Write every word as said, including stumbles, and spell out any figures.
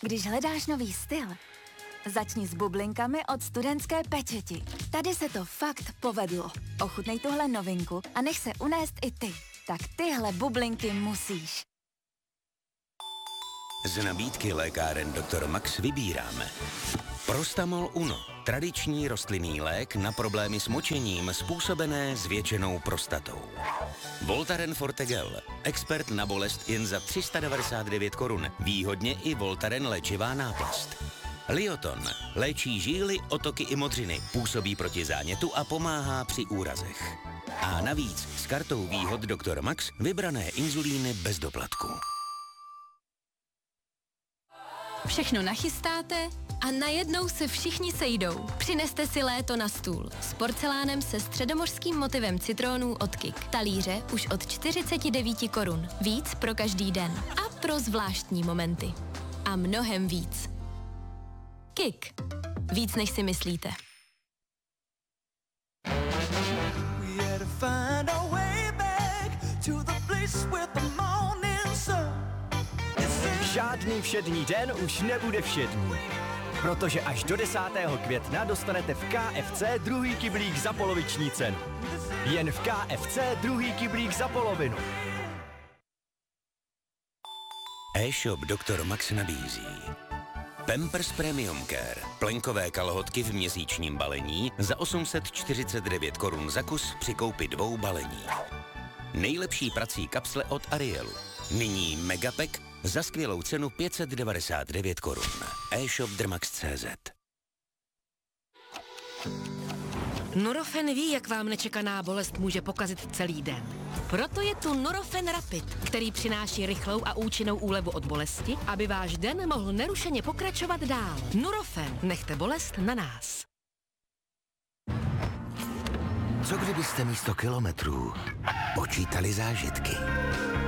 Když hledáš nový styl, začni s bublinkami od Studentské pečeti. Tady se to fakt povedlo. Ochutnej tuhle novinku a nech se unést i ty. Tak tyhle bublinky musíš. Z nabídky lékáren doktor Max vybíráme Prostamol Uno, tradiční rostlinný lék na problémy s močením způsobené zvětšenou prostatou. Voltaren Forte Gel, expert na bolest jen za tři sta devadesát devět korun, výhodně i Voltaren léčivá náplast. Lioton léčí žíly, otoky i modřiny, působí proti zánětu a pomáhá při úrazech. A navíc s kartou výhod doktor Max vybrané inzulíny bez doplatku. Všechno nachystáte a najednou se všichni sejdou. Přineste si léto na stůl s porcelánem se středomořským motivem citrónů od Kik. Talíře už od čtyřicet devět korun. Víc pro každý den a pro zvláštní momenty. A mnohem víc. Kik. Víc než si myslíte. Žádný všední den už nebude všední, protože až do desátého května dostanete v K F C druhý kyblík za poloviční cenu. Jen v K F C druhý kyblík za polovinu. E-shop doktor Max nabízí Pampers Premium Care, plenkové kalhotky v měsíčním balení za osm set čtyřicet devět korun za kus při koupi dvou balení. Nejlepší prací kapsle od Arielu. Nyní Megapack za skvělou cenu pět set devadesát devět korun. E-shop Drmax tečka cé zet. Nurofen ví, jak vám nečekaná bolest může pokazit celý den. Proto je tu Nurofen Rapid, který přináší rychlou a účinnou úlevu od bolesti, aby váš den mohl nerušeně pokračovat dál. Nurofen, nechte bolest na nás. Co kdybyste místo kilometrů počítali zážitky?